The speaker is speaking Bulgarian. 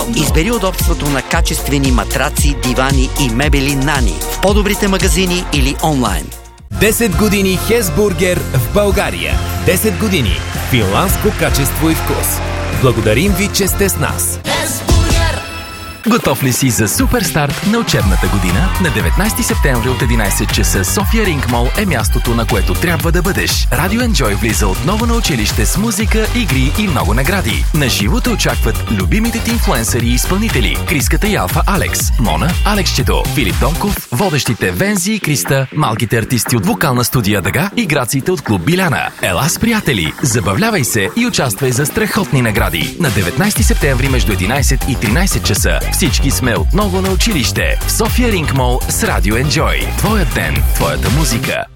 Избери удобството на качествени матраци, дивани и мебели Нани в по-добрите магазини или онлайн. 10 години Хесбургер в България. 10 години финландско качество и вкус. Благодарим ви, че сте с нас. Готов ли си за супер старт на учебната година? На 19 септември от 11 часа София Ринг Мол е мястото, на което трябва да бъдеш. Радио Enjoy влиза отново на училище с музика, игри и много награди. На живо те очакват любимите ти инфлуенсъри и изпълнители: Криската и Алфа Алекс, Мона, Алексчето, Филип Донков, водещите Вензи и Криста, малките артисти от вокална студия Дъга и граците от клуб Биляна. Ела с приятели, забавлявай се и участвай за страхотни награди. На 19 септември между 11 и 13 часа всички сме отново на училище в София Ринг Мол с Радио Enjoy. Твоят ден, твоята музика.